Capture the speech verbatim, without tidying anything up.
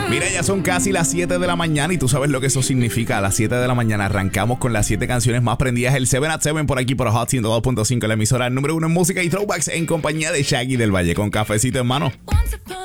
Mira, ya son casi las siete de la mañana y tú sabes lo que eso significa. A las siete de la mañana arrancamos con las siete canciones más prendidas. El siete at siete por aquí por Hot ciento dos punto cinco, la emisora número uno en música y throwbacks, en compañía de Shaggy del Valle, con cafecito en mano. Once upon